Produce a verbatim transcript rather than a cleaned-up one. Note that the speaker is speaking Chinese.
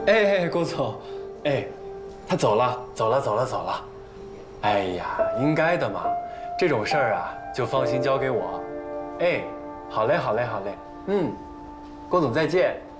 哎，郭总，哎，他走了，走了，走了，走了。哎呀，应该的嘛，这种事儿啊，就放心交给我。哎，好嘞，好嘞，好嘞。嗯，郭总再见。